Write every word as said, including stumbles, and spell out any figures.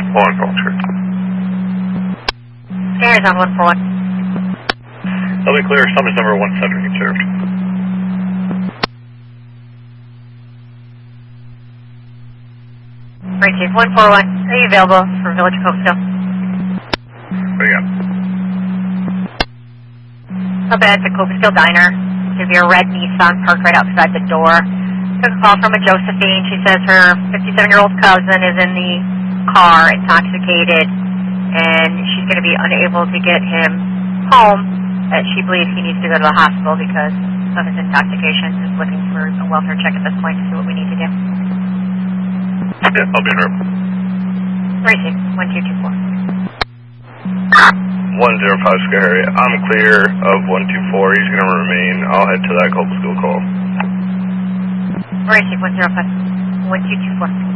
One call, sure. Scanner's on one four one. I'll be clear, summons number one seven conserved. Right, Chief, one four one. Are you available for Village of Hope still? What do you got? Not bad, it's a Copesteel Diner. There's a red Nissan parked right outside the door. Took a call from a Josephine. She says her fifty-seven-year-old cousin is in the car, intoxicated, and she's going to be unable to get him home. That she believes he needs to go to the hospital because of his intoxication. Is looking for a welfare check at this point to see what we need to do. Yeah, I'll be in room. Racing, one two two four. one zero five Scary. I'm clear of one two four. He's going to remain. I'll head to that Copesteel call. Racing, one zero five. one two two four.